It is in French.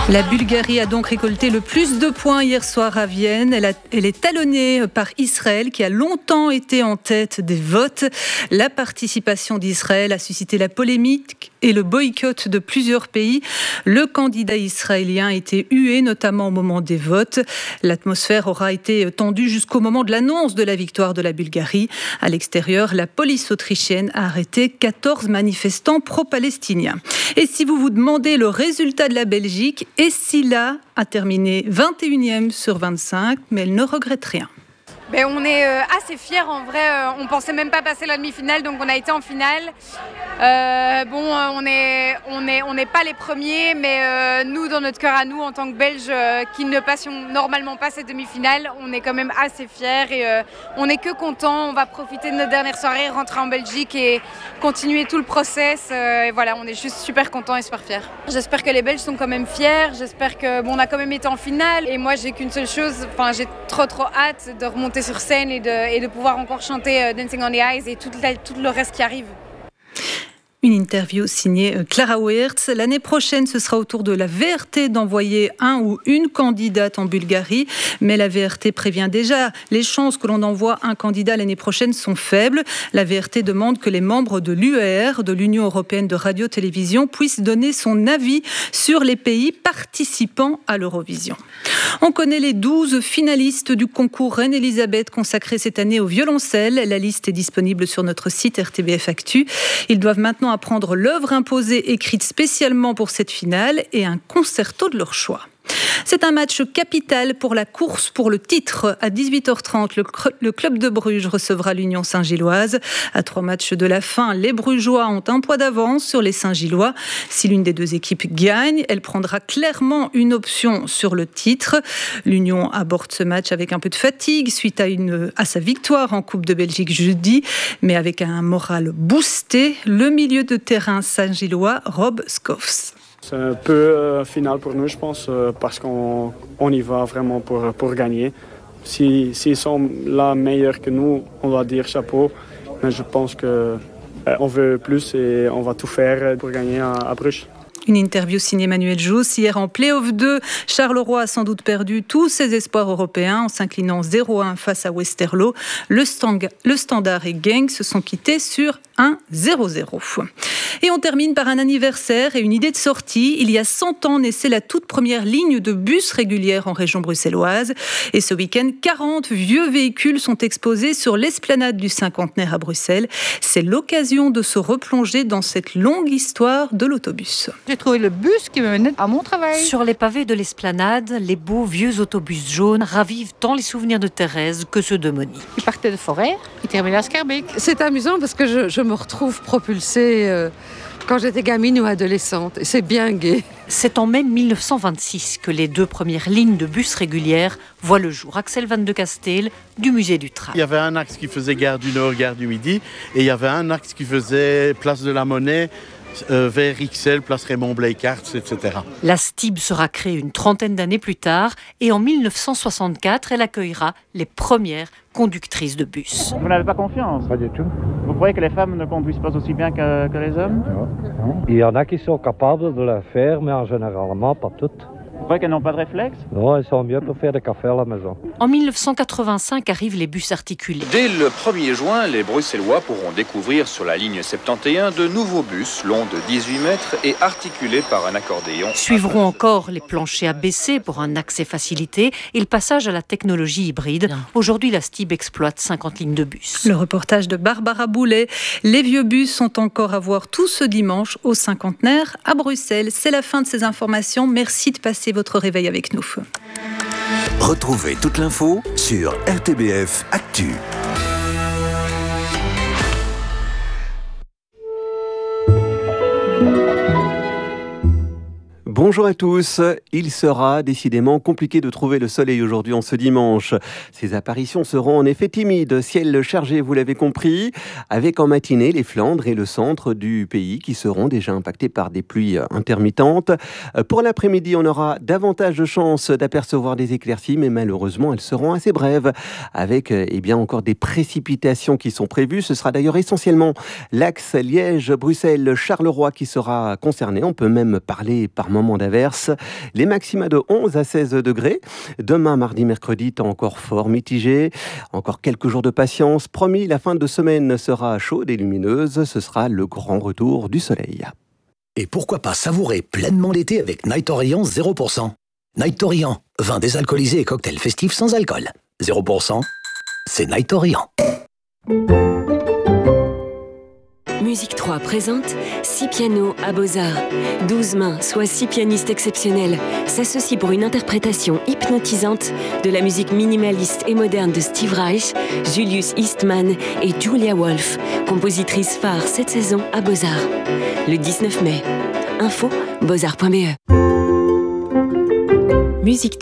La Bulgarie a donc récolté le plus de points hier soir à Vienne. Elle est talonnée par Israël qui a longtemps été en tête des votes. La participation d'Israël a suscité la polémique et le boycott de plusieurs pays. Le candidat israélien a été hué, notamment au moment des votes. L'atmosphère aura été tendue jusqu'au moment de l'annonce de la victoire de la Bulgarie. À l'extérieur, la police autrichienne a arrêté 14 manifestants pro-palestiniens. Et si vous vous demandez le résultat de la Belgique, Essila a terminé 21e sur 25, mais elle ne regrette rien. On est assez fiers en vrai, on pensait même pas passer la demi-finale, donc on a été en finale. On n'est pas les premiers, mais nous, dans notre cœur à nous, en tant que Belges qui ne passions normalement pas cette demi-finale, on est quand même assez fiers et on n'est que contents. On va profiter de notre dernière soirée, rentrer en Belgique et continuer tout le process. Et voilà, on est juste super contents et super fiers. J'espère que les Belges sont quand même fiers, j'espère que on a quand même été en finale. Et moi, j'ai qu'une seule chose, j'ai trop hâte de remonter sur scène et de pouvoir encore chanter Dancing on the Ice et tout le reste qui arrive. Une interview signée Clara Weerts. L'année prochaine, ce sera au tour de la VRT d'envoyer un ou une candidate en Bulgarie. Mais la VRT prévient déjà, les chances que l'on envoie un candidat l'année prochaine sont faibles. La VRT demande que les membres de l'UER, de l'Union européenne de radio-télévision, puissent donner son avis sur les pays participant à l'Eurovision. On connaît les 12 finalistes du concours Reine-Elisabeth consacré cette année au violoncelle. La liste est disponible sur notre site RTBF Actu. Ils doivent maintenant apprendre l'œuvre imposée écrite spécialement pour cette finale et un concerto de leur choix. C'est un match capital pour la course pour le titre. À 18h30, le club de Bruges recevra l'Union Saint-Gilloise. À 3 matchs de la fin, les Brugeois ont un poids d'avance sur les Saint-Gillois. Si l'une des deux équipes gagne, elle prendra clairement une option sur le titre. L'Union aborde ce match avec un peu de fatigue suite à sa victoire en Coupe de Belgique jeudi, mais avec un moral boosté. Le milieu de terrain saint-gillois, Rob Schoofs. C'est un peu final pour nous, je pense, parce qu'on y va vraiment pour gagner. S'ils sont là meilleurs que nous, on va dire chapeau. Mais je pense qu'on veut plus et on va tout faire pour gagner à Bruges. Une interview signée Manuel Jousse. Hier en Play-off 2, Charleroi a sans doute perdu tous ses espoirs européens en s'inclinant 0-1 face à Westerlo. Le Standard et Genk se sont quittés sur 1-0-0. Et on termine par un anniversaire et une idée de sortie. Il y a 100 ans naissait la toute première ligne de bus régulière en région bruxelloise. Et ce week-end, 40 vieux véhicules sont exposés sur l'esplanade du cinquantenaire à Bruxelles. C'est l'occasion de se replonger dans cette longue histoire de l'autobus. J'ai trouvé le bus qui me menait à mon travail. Sur les pavés de l'esplanade, les beaux vieux autobus jaunes ravivent tant les souvenirs de Thérèse que ceux de Monique. Il partait de Forêt, il terminait à Schaerbeek. C'est amusant parce que je me retrouve propulsée quand j'étais gamine ou adolescente. Et c'est bien gai. C'est en mai 1926 que les 2 premières lignes de bus régulières voient le jour. Axel Van de Castel du musée du Train. Il y avait un axe qui faisait gare du Nord, gare du Midi, et il y avait un axe qui faisait place de la Monnaie, vers Ixelles, place Raymond Bleicarts, etc. La STIB sera créée une trentaine d'années plus tard et en 1964, elle accueillera les premières conductrices de bus. Vous n'avez pas confiance? Pas du tout. Vous croyez que les femmes ne conduisent pas aussi bien que les hommes? Non. Il y en a qui sont capables de le faire, mais en généralement pas toutes. Vous croyez qu'elles n'ont pas de réflexe? Non, elles sont mieux pour faire des cafés à la maison. En 1985 arrivent les bus articulés. Dès le 1er juin, les Bruxellois pourront découvrir sur la ligne 71 de nouveaux bus longs de 18 mètres et articulés par un accordéon. Suivront encore les planchers abaissés pour un accès facilité et le passage à la technologie hybride. Aujourd'hui, la STIB exploite 50 lignes de bus. Le reportage de Barbara Boulet. Les vieux bus sont encore à voir tout ce dimanche au cinquantenaire à Bruxelles. C'est la fin de ces informations. Merci de passer votre réveil avec nous. Retrouvez toute l'info sur RTBF Actu. Bonjour à tous. Il sera décidément compliqué de trouver le soleil aujourd'hui en ce dimanche. Ces apparitions seront en effet timides. Ciel chargé, vous l'avez compris, avec en matinée les Flandres et le centre du pays qui seront déjà impactés par des pluies intermittentes. Pour l'après-midi, on aura davantage de chances d'apercevoir des éclaircies, mais malheureusement, elles seront assez brèves, avec encore des précipitations qui sont prévues. Ce sera d'ailleurs essentiellement l'axe Liège-Bruxelles-Charleroi qui sera concerné. On peut même parler par moments légèrement d'averse. Les maxima de 11 à 16 degrés. Demain, mardi, mercredi, temps encore fort mitigé. Encore quelques jours de patience. Promis, la fin de semaine sera chaude et lumineuse. Ce sera le grand retour du soleil. Et pourquoi pas savourer pleinement l'été avec Night Orient 0%. Night Orient, vin désalcoolisé et cocktail festif sans alcool. 0%, c'est Night Orient. Musique 3 présente 6 pianos à Beaux-Arts. 12 mains, soit 6 pianistes exceptionnels, s'associent pour une interprétation hypnotisante de la musique minimaliste et moderne de Steve Reich, Julius Eastman et Julia Wolf, compositrice phare cette saison à Beaux-Arts. Le 19 mai. Info, beaux-arts.be. Musique 3.